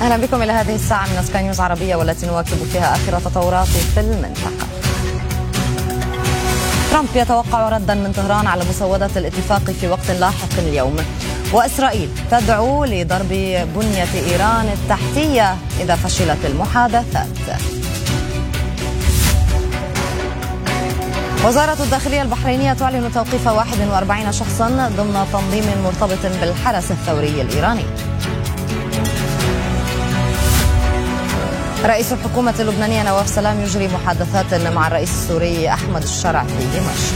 أهلا بكم إلى هذه الساعة من سكاي نيوز عربية والتي نواكب فيها آخر تطورات في المنطقة. ترامب يتوقع ردا من طهران على مسودة الاتفاق في وقت لاحق اليوم، وإسرائيل تدعو لضرب بنية إيران التحتية إذا فشلت المحادثات. وزارة الداخلية البحرينية تعلن توقيف 41 شخصا ضمن تنظيم مرتبط بالحرس الثوري الإيراني. رئيس الحكومة اللبنانية نواف سلام يجري محادثات مع الرئيس السوري أحمد الشرع في دمشق.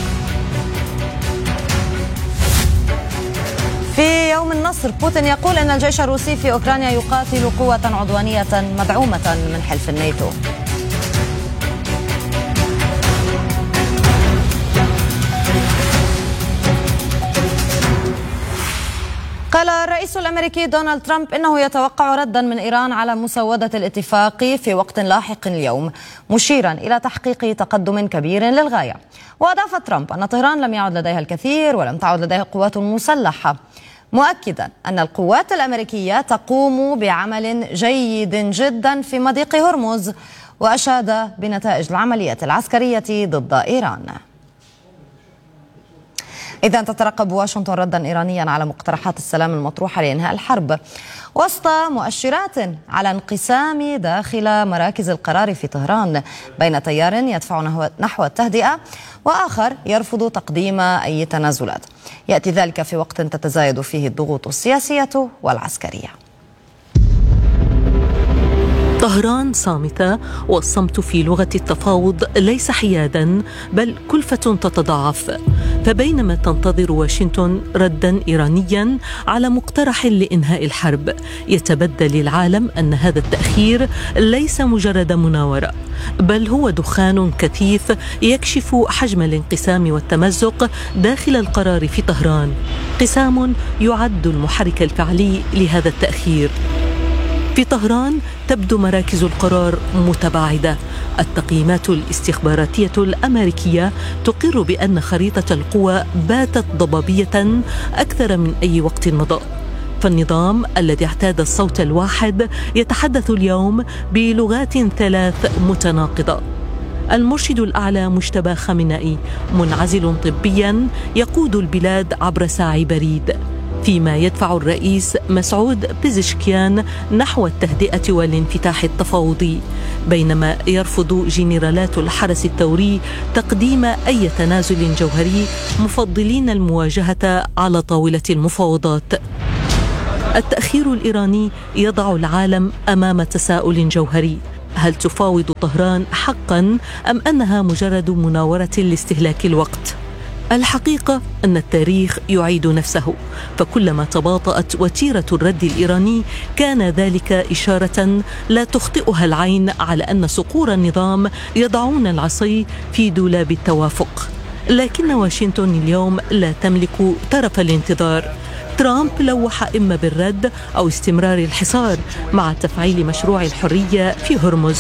في يوم النصر بوتين يقول أن الجيش الروسي في أوكرانيا يقاتل قوة عدوانية مدعومة من حلف الناتو. قال الرئيس الأمريكي دونالد ترامب إنه يتوقع ردا من إيران على مسودة الاتفاق في وقت لاحق اليوم، مشيرا إلى تحقيق تقدم كبير للغاية. وأضاف ترامب أن طهران لم يعد لديها الكثير ولم تعد لديها قوات مسلحة، مؤكدا أن القوات الأمريكية تقوم بعمل جيد جدا في مضيق هرمز، وأشاد بنتائج العمليات العسكرية ضد إيران. إذا تترقب واشنطن ردا إيرانيا على مقترحات السلام المطروحة لإنهاء الحرب، وسط مؤشرات على انقسام داخل مراكز القرار في طهران بين تيار يدفع نحو التهدئة وآخر يرفض تقديم أي تنازلات. يأتي ذلك في وقت تتزايد فيه الضغوط السياسية والعسكرية. طهران صامتة، والصمت في لغة التفاوض ليس حيادا بل كلفة تتضاعف. فبينما تنتظر واشنطن ردا إيرانيا على مقترح لإنهاء الحرب، يتبدى للعالم أن هذا التأخير ليس مجرد مناورة، بل هو دخان كثيف يكشف حجم الانقسام والتمزق داخل القرار في طهران، قسام يعد المحرك الفعلي لهذا التأخير. في طهران تبدو مراكز القرار متباعدة. التقييمات الاستخباراتية الأمريكية تقر بأن خريطة القوى باتت ضبابية أكثر من أي وقت مضى. فالنظام الذي اعتاد الصوت الواحد يتحدث اليوم بلغات ثلاث متناقضة. المرشد الأعلى مجتبى خامنئي منعزل طبيا يقود البلاد عبر ساعي بريد، فيما يدفع الرئيس مسعود بيزشكيان نحو التهدئة والانفتاح التفاوضي، بينما يرفض جنرالات الحرس الثوري تقديم أي تنازل جوهري، مفضلين المواجهة على طاولة المفاوضات. التأخير الإيراني يضع العالم أمام تساؤل جوهري: هل تفاوض طهران حقا أم أنها مجرد مناورة لاستهلاك الوقت؟ الحقيقة أن التاريخ يعيد نفسه، فكلما تباطأت وتيرة الرد الإيراني كان ذلك إشارة لا تخطئها العين على أن صقور النظام يضعون العصي في دولاب التوافق. لكن واشنطن اليوم لا تملك طرف الانتظار. ترامب لوح إما بالرد أو استمرار الحصار مع تفعيل مشروع الحرية في هرمز.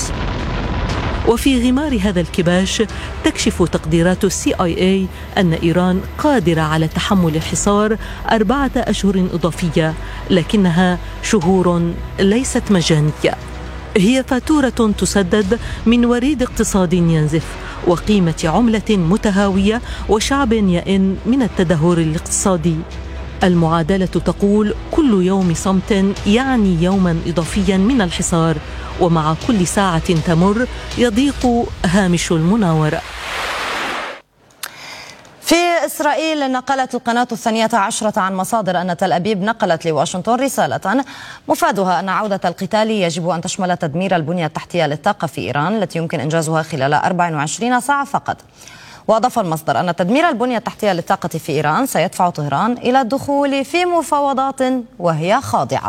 وفي غمار هذا الكباش تكشف تقديرات CIA أن إيران قادرة على تحمل الحصار 4 أشهر إضافية، لكنها شهور ليست مجانية. هي فاتورة تسدد من وريد اقتصاد ينزف وقيمة عملة متهاوية وشعب يئن من التدهور الاقتصادي. المعادلة تقول كل يوم صمت يعني يوما إضافيا من الحصار، ومع كل ساعة تمر يضيق هامش المناورة. في إسرائيل نقلت القناة 12 عن مصادر أن تل أبيب نقلت لواشنطن رسالة مفادها أن عودة القتال يجب أن تشمل تدمير البنية التحتية للطاقة في إيران التي يمكن إنجازها خلال 24 ساعة فقط. وأضاف المصدر أن تدمير البنية التحتية للطاقة في إيران سيدفع طهران إلى الدخول في مفاوضات وهي خاضعة.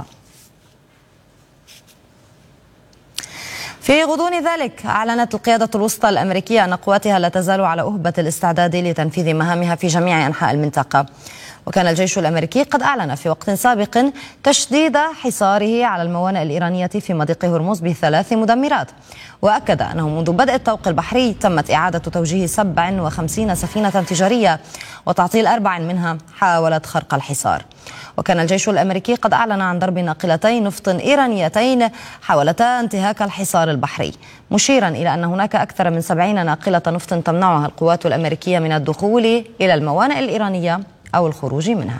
في غضون ذلك أعلنت القيادة الوسطى الأمريكية أن قواتها لا تزال على أهبة الاستعداد لتنفيذ مهامها في جميع أنحاء المنطقة. وكان الجيش الأمريكي قد أعلن في وقت سابق تشديد حصاره على الموانئ الإيرانية في مضيق هرمز ب3 مدمرات، وأكد أنه منذ بدء الطوق البحري تمت إعادة توجيه 57 سفينة تجارية وتعطيل 4 منها حاولت خرق الحصار. وكان الجيش الأمريكي قد أعلن عن ضرب ناقلتين نفط إيرانيتين حاولتا انتهاك الحصار البحري، مشيرا إلى أن هناك أكثر من 70 ناقلة نفط تمنعها القوات الأمريكية من الدخول إلى الموانئ الإيرانية أو الخروج منها.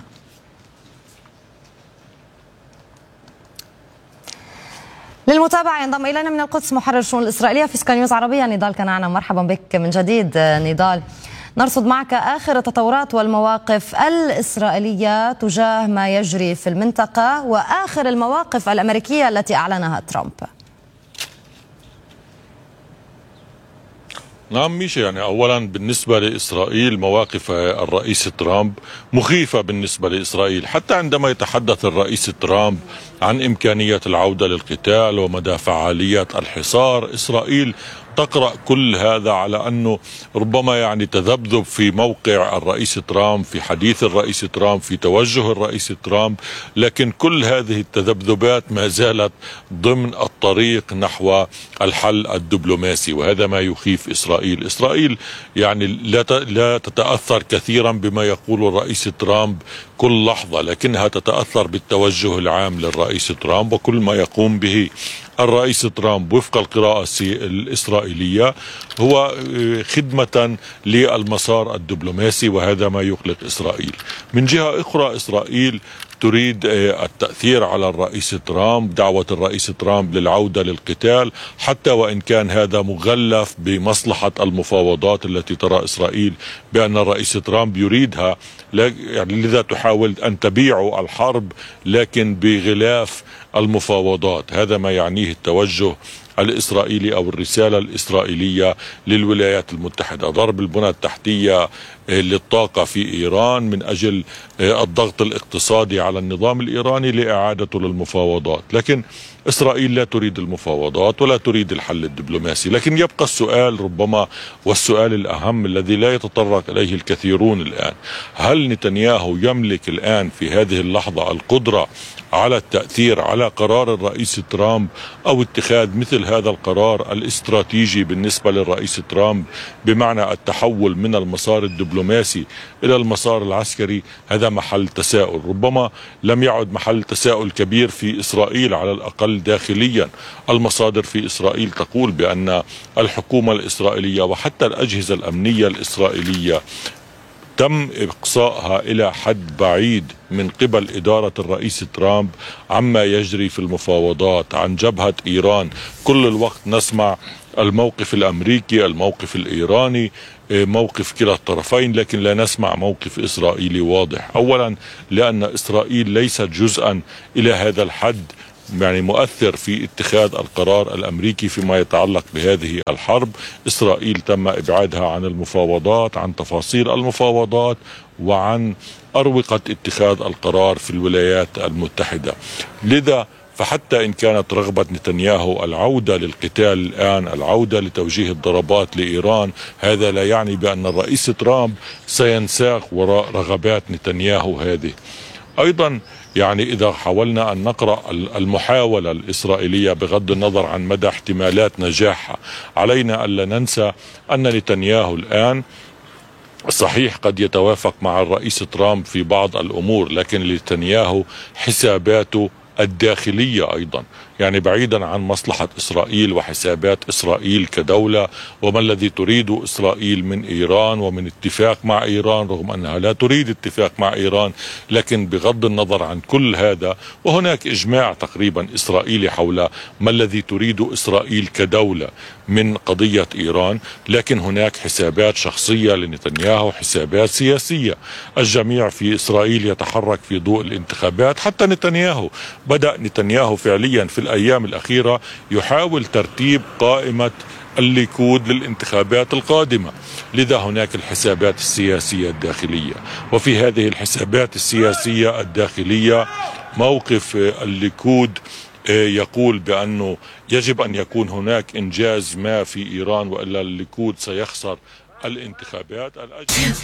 للمتابعة ينضم إلينا من القدس محرر الشؤون الإسرائيلية في سكاي نيوز عربية نضال كنعان. مرحبا بك من جديد نضال. نرصد معك آخر التطورات والمواقف الإسرائيلية تجاه ما يجري في المنطقة وآخر المواقف الأمريكية التي أعلنها ترامب. نعم ميشا، يعني أولا بالنسبة لإسرائيل مواقف الرئيس ترامب مخيفة بالنسبة لإسرائيل، حتى عندما يتحدث الرئيس ترامب عن إمكانية العودة للقتال ومدى فعالية الحصار، إسرائيل تقرأ كل هذا على أنه ربما يعني تذبذب في موقع الرئيس ترامب، في حديث الرئيس ترامب، في توجه الرئيس ترامب، لكن كل هذه التذبذبات ما زالت ضمن الطريق نحو الحل الدبلوماسي، وهذا ما يخيف إسرائيل. إسرائيل يعني لا تتأثر كثيرا بما يقول الرئيس ترامب كل لحظة، لكنها تتأثر بالتوجه العام للرئيس ترامب وكل ما يقوم به الرئيس ترامب وفق القراءة الإسرائيلية هو خدمة للمسار الدبلوماسي، وهذا ما يقلق إسرائيل. من جهة أخرى إسرائيل تريد التأثير على الرئيس ترامب، دعوة الرئيس ترامب للعودة للقتال، حتى وإن كان هذا مغلف بمصلحة المفاوضات التي ترى إسرائيل بأن الرئيس ترامب يريدها، يعني لذا تحاول أن تبيع الحرب لكن بغلاف المفاوضات. هذا ما يعنيه التوجه الإسرائيلي أو الرسالة الإسرائيلية للولايات المتحدة، ضرب البنى التحتية للطاقة في إيران من أجل الضغط الاقتصادي على النظام الإيراني لإعادته للمفاوضات. لكن إسرائيل لا تريد المفاوضات ولا تريد الحل الدبلوماسي. لكن يبقى السؤال ربما والسؤال الأهم الذي لا يتطرق إليه الكثيرون الآن: هل نتنياهو يملك الآن في هذه اللحظة القدرة على التأثير على قرار الرئيس ترامب أو اتخاذ مثل هذا القرار الاستراتيجي بالنسبة للرئيس ترامب، بمعنى التحول من المسار الدبلوماسي إلى المسار العسكري؟ هذا محل تساؤل، ربما لم يعد محل تساؤل كبير في إسرائيل، على الأقل داخليا. المصادر في إسرائيل تقول بأن الحكومة الإسرائيلية وحتى الأجهزة الأمنية الإسرائيلية تم إقصائها إلى حد بعيد من قبل إدارة الرئيس ترامب عما يجري في المفاوضات عن جبهة إيران. كل الوقت نسمع الموقف الأمريكي، الموقف الإيراني، موقف كلا الطرفين، لكن لا نسمع موقف إسرائيلي واضح. أولا لأن إسرائيل ليست جزءا إلى هذا الحد يعني مؤثر في اتخاذ القرار الأمريكي فيما يتعلق بهذه الحرب. إسرائيل تم إبعادها عن المفاوضات، عن تفاصيل المفاوضات، وعن أروقة اتخاذ القرار في الولايات المتحدة. لذا فحتى إن كانت رغبة نتنياهو العودة للقتال الآن، العودة لتوجيه الضربات لإيران، هذا لا يعني بأن الرئيس ترامب سينساق وراء رغبات نتنياهو هذه. أيضا يعني إذا حاولنا أن نقرأ المحاولة الإسرائيلية بغض النظر عن مدى احتمالات نجاحها، علينا ألا ننسى أن نتنياهو الآن صحيح قد يتوافق مع الرئيس ترامب في بعض الأمور، لكن نتنياهو حساباته الداخلية أيضا، يعني بعيدا عن مصلحة إسرائيل وحسابات إسرائيل كدولة وما الذي تريد إسرائيل من إيران ومن اتفاق مع إيران، رغم أنها لا تريد اتفاق مع إيران. لكن بغض النظر عن كل هذا، وهناك إجماع تقريبا إسرائيلي حول ما الذي تريد إسرائيل كدولة من قضية إيران، لكن هناك حسابات شخصية لنتنياهو، حسابات سياسية. الجميع في إسرائيل يتحرك في ضوء الانتخابات، حتى بدأ نتنياهو فعليا في الأيام الأخيرة يحاول ترتيب قائمة الليكود للانتخابات القادمة. لذا هناك الحسابات السياسية الداخلية، وفي هذه الحسابات السياسية الداخلية موقف الليكود يقول بأنه يجب أن يكون هناك إنجاز ما في إيران، وإلا الليكود سيخسر الانتخابات.